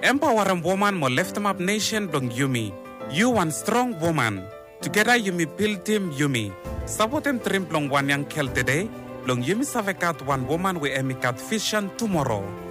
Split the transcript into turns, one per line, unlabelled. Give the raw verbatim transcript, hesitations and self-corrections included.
empower a woman mo lift up nation blong Yumi. You one strong woman. Together Yumi build team Yumi. Support him trim blong one young kel today. Blong Yumi savekat one woman we emikat vision tomorrow.